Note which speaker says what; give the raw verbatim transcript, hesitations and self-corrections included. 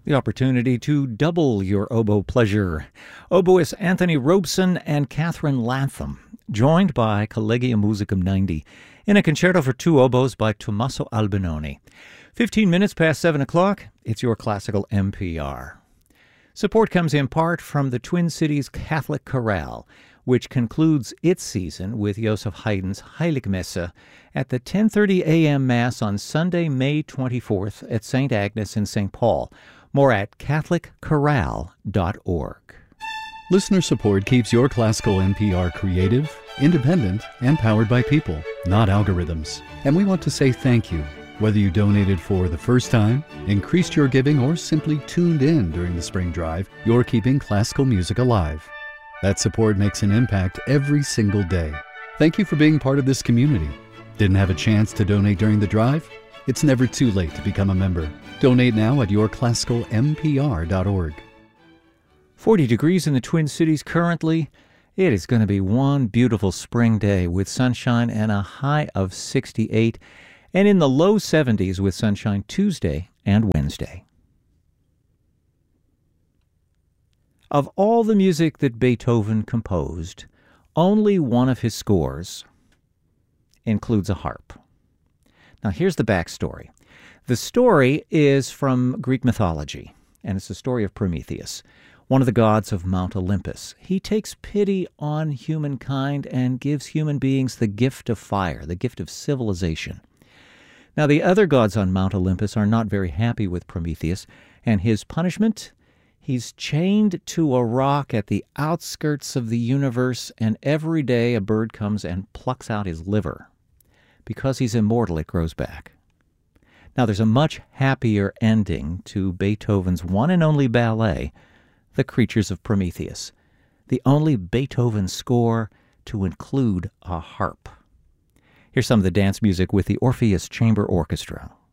Speaker 1: the opportunity to double your oboe pleasure. Oboists Anthony Robeson and Catherine Lantham, joined by Collegium Musicum ninety, in a concerto for two oboes by Tommaso Albinoni. Fifteen minutes past seven o'clock, it's your classical M P R. Support comes in part from the Twin Cities Catholic Chorale, which concludes its season with Joseph Haydn's Heiligmesse at the ten thirty a.m. Mass on Sunday, May twenty-fourth at Saint Agnes in Saint Paul. More at catholic chorale dot org.
Speaker 2: Listener support keeps your classical N P R creative, independent, and powered by people, not algorithms. And we want to say thank you, whether you donated for the first time, increased your giving, or simply tuned in during the spring drive. You're keeping classical music alive. That support makes an impact every single day. Thank you for being part of this community. Didn't have a chance to donate during the drive? It's never too late to become a member. Donate now at your classical m p r dot org.
Speaker 1: forty degrees in the Twin Cities currently. It is going to be one beautiful spring day with sunshine and a high of sixty-eight, and in the low seventies with sunshine Tuesday and Wednesday. Of all the music that Beethoven composed, only one of his scores includes a harp. Now here's the backstory. The story is from Greek mythology, and it's the story of Prometheus, one of the gods of Mount Olympus. He takes pity on humankind and gives human beings the gift of fire, the gift of civilization. Now the other gods on Mount Olympus are not very happy with Prometheus, and his punishment? He's chained to a rock at the outskirts of the universe, and every day a bird comes and plucks out his liver. Because he's immortal, it grows back. Now, there's a much happier ending to Beethoven's one and only ballet, The Creatures of Prometheus, the only Beethoven score to include a harp. Here's some of the dance music with the Orpheus Chamber Orchestra.